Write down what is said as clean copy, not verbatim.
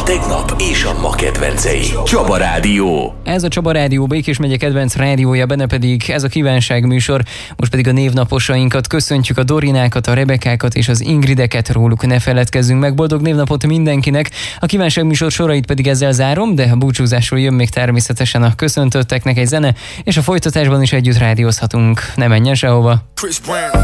tegnap és a ma kedvencei. Csaba Rádió. Ez a Csaba Rádió, Békés megye kedvenc rádiója, benne pedig ez a kívánságműsor. Most pedig a névnaposainkat köszöntjük, a Dorinákat, a Rebekákat és az Ingrideket, róluk ne feledkezzünk meg. Boldog névnapot mindenkinek. A kívánságműsor sorait pedig ezzel zárom, de a búcsúzásról jön még természetesen a köszöntötteknek egy zene, és a folytatásban is együtt rádiózhatunk. Ne menjen sehova.